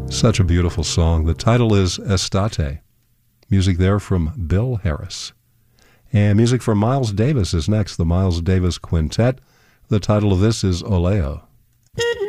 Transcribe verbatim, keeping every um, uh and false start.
Such a beautiful song. The title is Estate. Music there from Bill Harris. And music from Miles Davis is next, the Miles Davis Quintet. The title of this is Oleo.